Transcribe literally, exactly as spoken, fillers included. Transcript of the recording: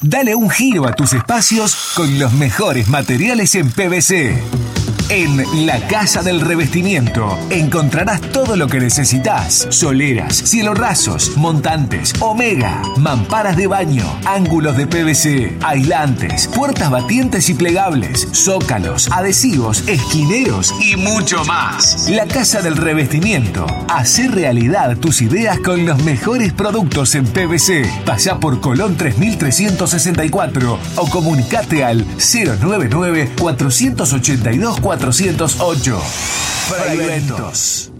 Dale un giro a tus espacios con los mejores materiales en P V C. En La Casa del Revestimiento encontrarás todo lo que necesitas: soleras, cielorrasos, montantes, omega, mamparas de baño, ángulos de P V C, aislantes, puertas batientes y plegables, zócalos, adhesivos, esquineros y mucho más. La Casa del Revestimiento. Hacé realidad tus ideas con los mejores productos en P V C. Pasá por Colón tres mil trescientos sesenta y cuatro o comunicate al cero nueve nueve, cuatro ocho dos, cuatro cero ocho. Para eventos.